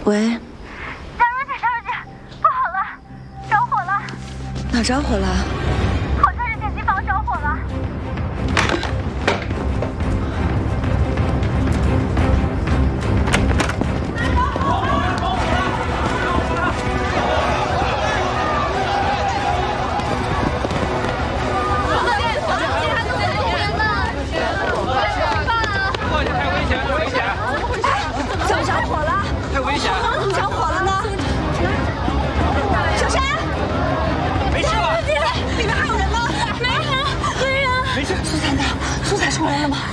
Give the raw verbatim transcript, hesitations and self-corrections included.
喂， 佳茹姐，佳茹姐，不好了，着火了！ 哪着火了？ 好像是剪辑房着火了。 出来了吗？